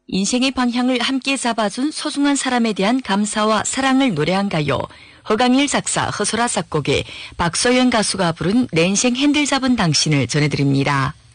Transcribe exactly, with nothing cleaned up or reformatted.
인생의 방향을 함께 잡아준 소중한 사람에 대한 감사와 사랑을 노래한 가요. 허강일 작사, 허소라 작곡의 박소연 가수가 부른 내 인생 핸들 잡은 당신을 전해드립니다.